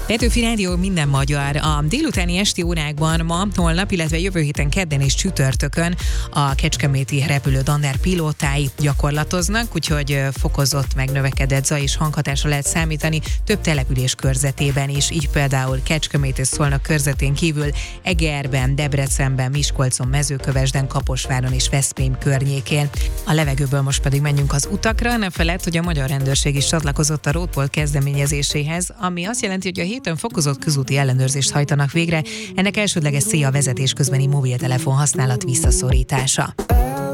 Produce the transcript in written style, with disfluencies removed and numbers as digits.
Petőfi Rádió, minden magyar. A délutáni esti órákban ma, holnap, illetve jövő héten kedden és csütörtökön a kecskeméti repülő Dander pilótái gyakorlatoznak, úgyhogy fokozott, megnövekedett zaj és hanghatásra lehet számítani több település körzetében is, így például Kecskemét és Szolnok körzetén kívül Egerben, Debrecenben, Miskolcon, Mezőkövesden, Kaposváron és Veszprém környékén. A levegőből most pedig menjünk az utakra, ne feledd, hogy a magyar rendőrség is csatlakozott a Roadpool kezdeményezéséhez, ami azt jelenti, hogy a héten fokozott közúti ellenőrzést hajtanak végre, ennek elsődleges célja a vezetés közbeni mobiltelefon használat visszaszorítása.